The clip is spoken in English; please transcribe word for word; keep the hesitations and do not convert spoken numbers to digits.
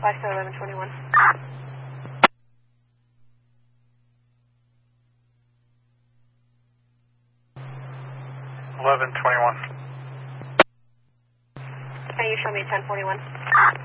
five seven eleven twenty-one. eleven twenty-one. Can you show me ten forty-one?